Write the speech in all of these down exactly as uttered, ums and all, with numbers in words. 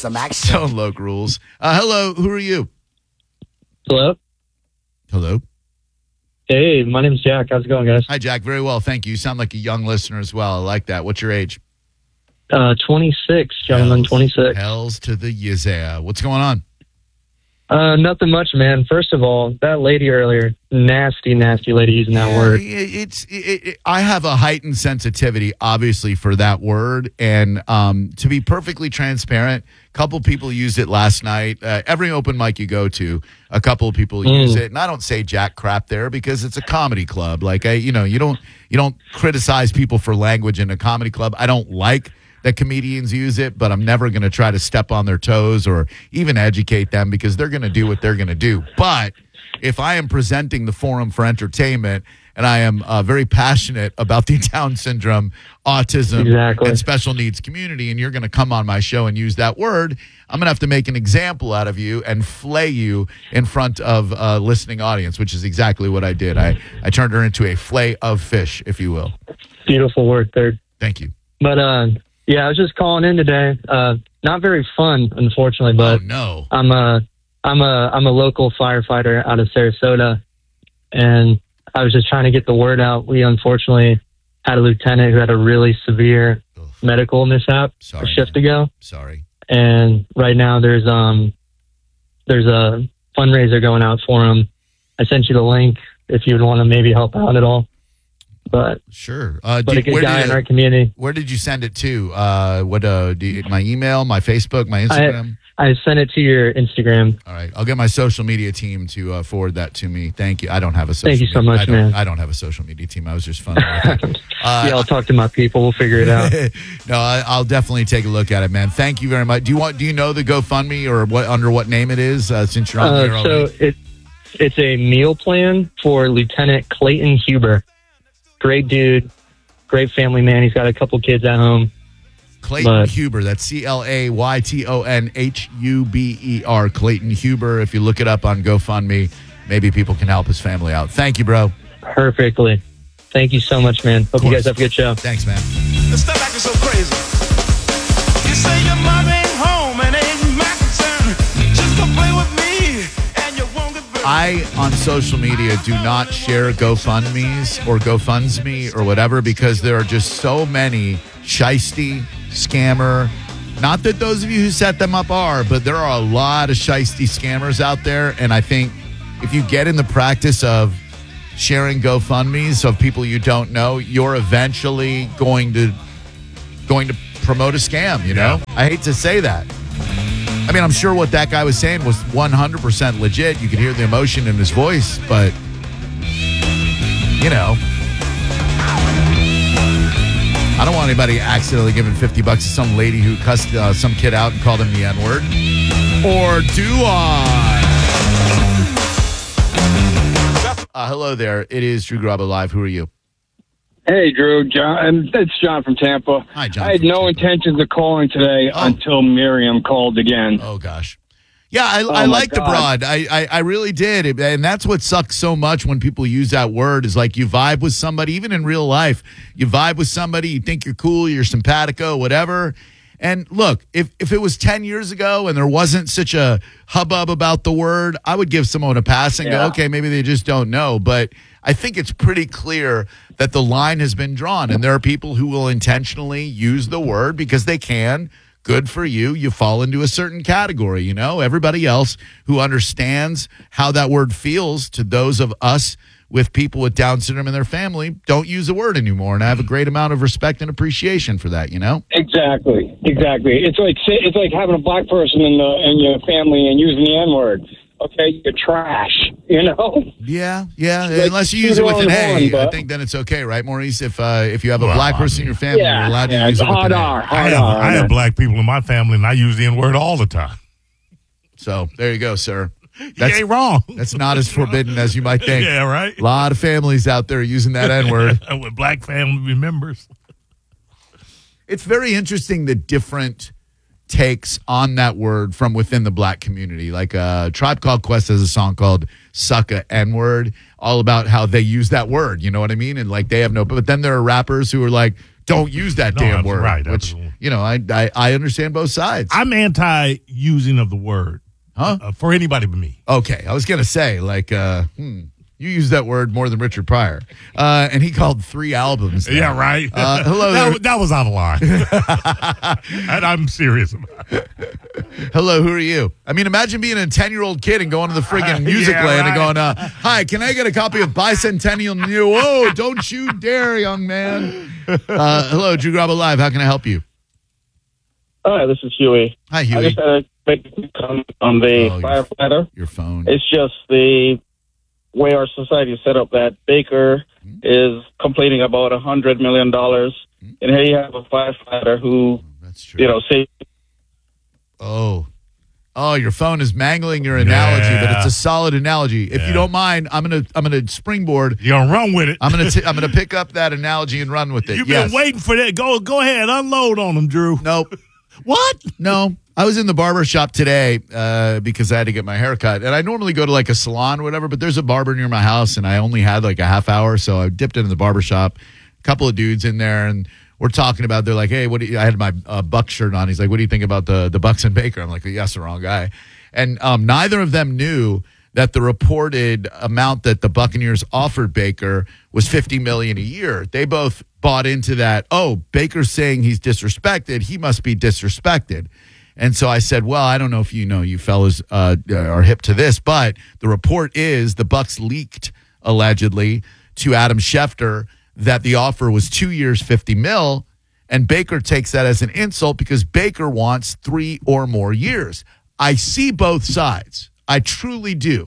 some action. Tone Loc rules. Uh, hello, who are you? Hello? Hello. Hey, my name's Jack. How's it going, guys? Hi, Jack. Very well, thank you. You sound like a young listener as well. I like that. What's your age? Uh, twenty-six, gentlemen, Hells, twenty-six. Hells to the Yizea. What's going on? Uh, nothing much, man. First of all, that lady earlier, nasty, nasty lady using that Yeah, word. it- It's. It, it, I have a heightened sensitivity, obviously, for that word, and um, to be perfectly transparent, a couple people used it last night. Uh, every open mic you go to, a couple of people Mm. use it, and I don't say jack crap there because it's a comedy club. Like I, you know, you don't you don't criticize people for language in a comedy club. I don't like that comedians use it, but I'm never going to try to step on their toes or even educate them because they're going to do what they're going to do. But if I am presenting the forum for entertainment and I am uh, very passionate about the Down syndrome, autism, Exactly. and special needs community, and you're going to come on my show and use that word, I'm going to have to make an example out of you and flay you in front of a listening audience, which is exactly what I did. I, I turned her into a flay of fish, if you will. Beautiful work there. Thank you. But, uh, yeah, I was just calling in today. Uh, not very fun, unfortunately, but oh, no. I'm a, I'm a, I'm a local firefighter out of Sarasota, and I was just trying to get the word out. We unfortunately had a lieutenant who had a really severe Ugh. medical mishap Sorry, a shift man. ago. Sorry. And right now there's um there's a fundraiser going out for him. I sent you the link if you'd want to maybe help out at all. But Sure. Uh, but do- a good where guy did in it- our community. Where did you send it to? Uh, what? Uh, do you, my email, my Facebook, my Instagram. I sent it to your Instagram. All right, I'll get my social media team to uh, forward that to me. Thank you. I don't have a social. Thank you so media- much, I don't, man. I don't have a social media team. I was just fun. With it. Uh, yeah, I'll talk to my people. We'll figure it out. no, I, I'll definitely take a look at it, man. Thank you very much. Do you want? Do you know the GoFundMe or what under what name it is? Uh, since you're on Uh, there so already. it it's a meal plan for Lieutenant Clayton Huber. Great dude, great family man. He's got a couple kids at home. Clayton but- Huber. That's C L A Y T O N H U B E R. Clayton Huber. If you look it up on GoFundMe, maybe people can help his family out. Thank you, bro. Perfectly. Thank you so much, man. Hope you course. guys have a good show. Thanks, man. The stuff acting so crazy. You say your mom ain't home and ain't my concern. Just come play with me and you won't get burned. I, on social media, do not share GoFundMe's or GoFundsMe or whatever because there are just so many shisty, scammer. Not that those of you who set them up are, but there are a lot of shisty scammers out there. And I think if you get in the practice of sharing GoFundMe's of people you don't know, you're eventually going to going to promote a scam, you know? I hate to say that. I mean, I'm sure what that guy was saying was one hundred percent legit. You could hear the emotion in his voice, but, you know, I don't want anybody accidentally giving fifty bucks to some lady who cussed uh, some kid out and called him the N-word. Or do I? Uh, hello there. It is Drew Garabo Live. Who are you? Hey, Drew. John, it's John from Tampa. Hi, John I had from no Tampa. intentions of calling today Oh. until Miriam called again. Oh, gosh. Yeah, I, I my like the God. broad. I, I, I really did. And that's what sucks so much when people use that word is like you vibe with somebody, even in real life. You vibe with somebody, you think you're cool, you're simpatico, whatever. And look, if, if it was ten years ago and there wasn't such a hubbub about the word, I would give someone a pass and go, Yeah. okay, maybe they just don't know. But I think it's pretty clear that the line has been drawn. And there are people who will intentionally use the word because they can. Good for you. You fall into a certain category, you know. Everybody else who understands how that word feels to those of us with people with Down syndrome in their family don't use the word anymore. And I have a great amount of respect and appreciation for that, you know. Exactly, exactly. It's like it's like having a black person in the in your family and using the N word. Okay, you're trash. You know. Yeah, yeah. Like, Unless you to use it their with an own A, horn, I but- think then it's okay, right, Maurice? If uh, if you have a Well, black I person in mean- your family, Yeah, you're allowed to yeah, use it's it with hard an R, A. I hard have, R. I have black people in my family, and I use the N word all the time. So there you go, sir. You That's ain't wrong. that's not as forbidden as you might think. Yeah, right. A lot of families out there using that N word. With black family members. It's very interesting the different takes on that word from within the black community. Like uh, Tribe Called Quest has a song called Sucka N-word, all about how they use that word, you know what I mean? And like they have no, but then there are rappers who are like, don't use that No, damn that's word. right, Which, absolutely. you know, I, I I understand both sides. I'm anti-using of the word. Huh? Uh, for anybody but me. Okay, I was gonna say like, uh, hmm, you use that word more than Richard Pryor, uh, and he called three albums. there. Yeah, right. Uh, hello, that, there. that was out of line. And I'm serious about it. Hello, who are you? I mean, imagine being a ten-year-old kid and going to the friggin' music Yeah, land and right. going, uh, "Hi, can I get a copy of Bicentennial New?" Whoa, don't you dare, young man. Uh, hello, Drew Garabo Live. How can I help you? Hi, this is Huey. Hi, I Huey. just had a quick comment on the Oh, your- firefighter. Your phone. It's just the way our society is set up that Baker Hmm? is completing about a hundred million dollars, and here you have a firefighter who, That's true. you know, say Oh. Oh, your phone is mangling your analogy, but Yeah. it's a solid analogy. If Yeah. you don't mind, I'm gonna I'm gonna springboard. You're going to run with it. I'm gonna t- I'm gonna pick up that analogy and run with it. You've yes. been waiting for that. Go go ahead. Unload on them, Drew. Nope. What? No, I was in the barber shop today uh, because I had to get my hair cut. And I normally go to like a salon or whatever, but there's a barber near my house and I only had like a half hour. So I dipped into the barber shop, a couple of dudes in there, and we're talking about, they're like, hey, what do you, I had my uh, Buck shirt on. He's like, what do you think about the, the Bucks and Baker? I'm like, yes, the wrong guy. And um, neither of them knew that the reported amount that the Buccaneers offered Baker was fifty million dollars a year. They both bought into that. Oh, Baker's saying he's disrespected. He must be disrespected. And so I said, well, I don't know if you know, you fellas uh, are hip to this, but the report is the Bucks leaked allegedly to Adam Schefter that the offer was two years, fifty mil, and Baker takes that as an insult because Baker wants three or more years. I see both sides. I truly do.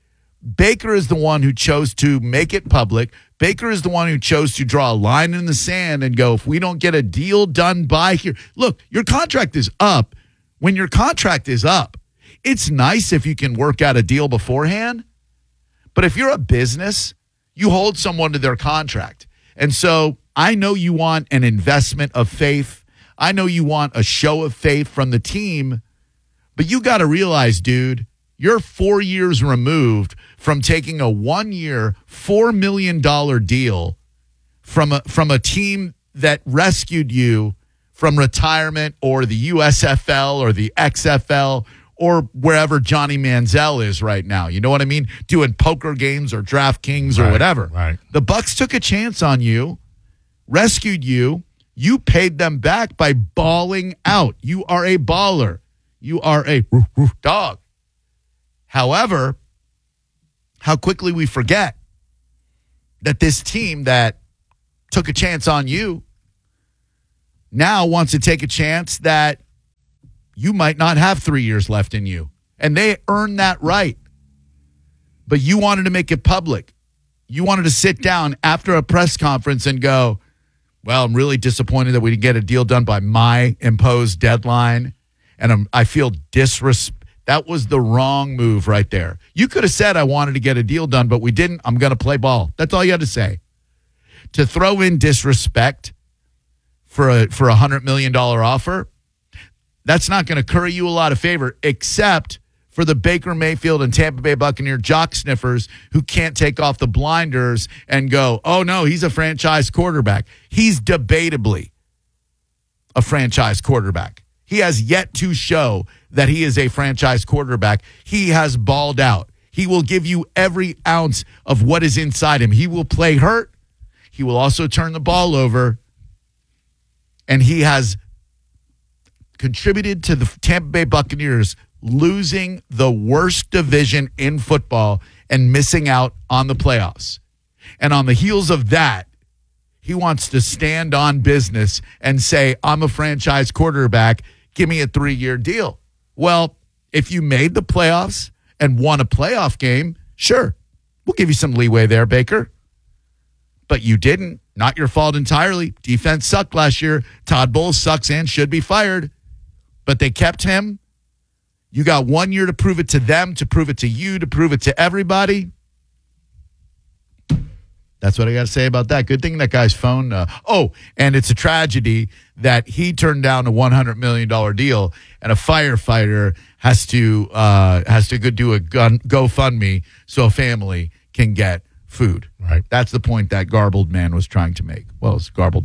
Baker is the one who chose to make it public. Baker is the one who chose to draw a line in the sand and go, if we don't get a deal done by here. Look, your contract is up. When your contract is up, it's nice if you can work out a deal beforehand. But if you're a business, you hold someone to their contract. And so I know you want an investment of faith. I know you want a show of faith from the team. But you got to realize, dude, you're four years removed from taking a one-year, four million dollars deal from a, from a team that rescued you from retirement or the U S F L or the X F L or wherever Johnny Manziel is right now. You know what I mean? Doing poker games or DraftKings or Right, whatever. right. The Bucks took a chance on you, rescued you. You paid them back by balling out. You are a baller. You are a roof, roof dog. However, how quickly we forget that this team that took a chance on you now wants to take a chance that you might not have three years left in you. And they earned that right. But you wanted to make it public. You wanted to sit down after a press conference and go, well, I'm really disappointed that we didn't get a deal done by my imposed deadline. And I'm, I feel disrespect. That was the wrong move right there. You could have said, I wanted to get a deal done, but we didn't. I'm going to play ball. That's all you had to say. To throw in disrespect for a for a one hundred million dollars offer, that's not going to curry you a lot of favor, except for the Baker Mayfield and Tampa Bay Buccaneer jock sniffers who can't take off the blinders and go, oh, no, he's a franchise quarterback. He's debatably a franchise quarterback. He has yet to show that he is a franchise quarterback. He has balled out. He will give you every ounce of what is inside him. He will play hurt. He will also turn the ball over. And he has contributed to the Tampa Bay Buccaneers losing the worst division in football and missing out on the playoffs. And on the heels of that, he wants to stand on business and say, I'm a franchise quarterback. Give me a three-year deal. Well, if you made the playoffs and won a playoff game, sure, we'll give you some leeway there, Baker. But you didn't. Not your fault entirely. Defense sucked last year. Todd Bowles sucks and should be fired. But they kept him. You got one year to prove it to them, to prove it to you, to prove it to everybody. That's what I got to say about that. Good thing that guy's phone. Uh, oh, and it's a tragedy that he turned down a one hundred million dollars deal, and a firefighter has to uh, has to go do a gun GoFundMe so a family can get food. Right. That's the point that garbled man was trying to make. Well, it's garbled phone.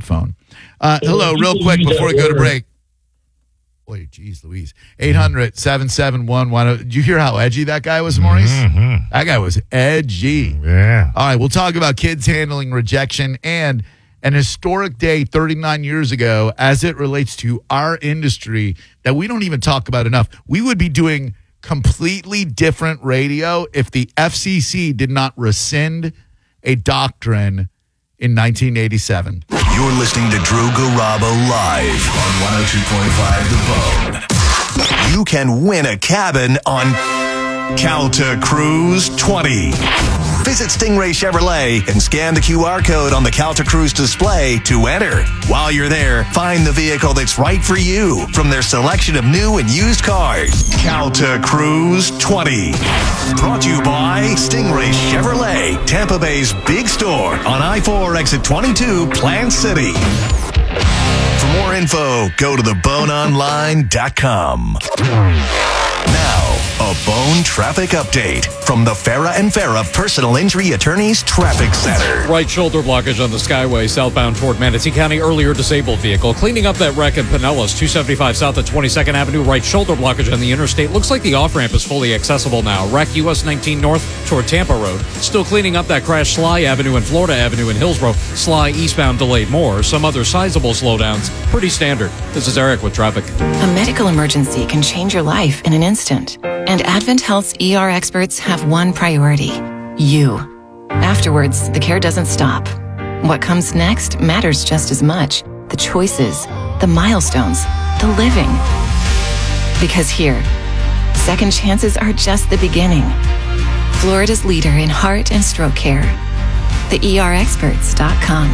Uh, hello, real quick before we go to break. Boy, geez, Louise. eight hundred, seven seven one, one oh. Did you hear how edgy that guy was, Maurice? Mm-hmm. That guy was edgy. Yeah. All right, we'll talk about kids handling rejection and an historic day thirty-nine years ago as it relates to our industry that we don't even talk about enough. We would be doing completely different radio if the F C C did not rescind a doctrine in nineteen eighty-seven. You're listening to Drew Garabo live on one oh two point five The Bone. You can win a cabin on Calta Cruise twenty. Visit Stingray Chevrolet and scan the Q R code on the Calta Cruise display to enter. While you're there, find the vehicle that's right for you from their selection of new and used cars. Calta Cruise twenty. Brought to you by Stingray Chevrolet, Tampa Bay's big store on I four exit twenty-two, Plant City. For more info, go to the bone online dot com. Now, a Bone traffic update from the Farah and Farah Personal Injury Attorneys Traffic Center. Right shoulder blockage on the Skyway southbound toward Manatee County. Earlier disabled vehicle. Cleaning up that wreck in Pinellas, two seventy-five south at twenty-second Avenue. Right shoulder blockage on the interstate. Looks like the off-ramp is fully accessible now. Wreck U S nineteen north toward Tampa Road. Still cleaning up that crash Sly Avenue and Florida Avenue in Hillsborough. Sly eastbound delayed more. Some other sizable slowdowns. Pretty standard. This is Eric with traffic. A medical emergency can change your life in an instant. And Advent Health's E R experts have one priority: you. Afterwards, the care doesn't stop. What comes next matters just as much. The choices, the milestones, the living. Because here, second chances are just the beginning. Florida's leader in heart and stroke care. the E R experts dot com.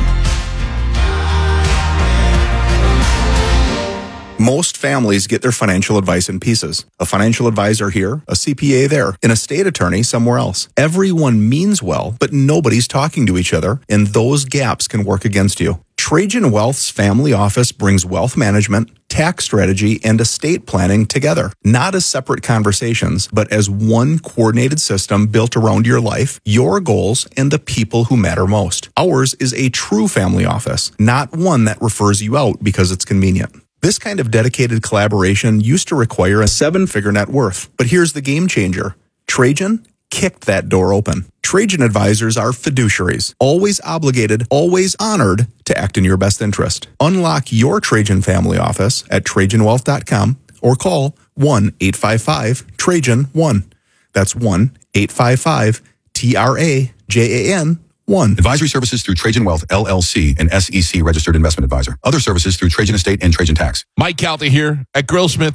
Most families get their financial advice in pieces. A financial advisor here, a C P A there, an estate attorney somewhere else. Everyone means well, but nobody's talking to each other, and those gaps can work against you. Trajan Wealth's family office brings wealth management, tax strategy, and estate planning together, not as separate conversations, but as one coordinated system built around your life, your goals, and the people who matter most. Ours is a true family office, not one that refers you out because it's convenient. This kind of dedicated collaboration used to require a seven-figure net worth. But here's the game changer. Trajan kicked that door open. Trajan advisors are fiduciaries, always obligated, always honored to act in your best interest. Unlock your Trajan family office at Trajan Wealth dot com or call one eight five five Trajan one. That's one eight five five T R A J A N one. Advisory services through Trajan Wealth, L L C, an S E C registered investment advisor. Other services through Trajan Estate and Trajan Tax. Mike Calta here. At Grillsmith,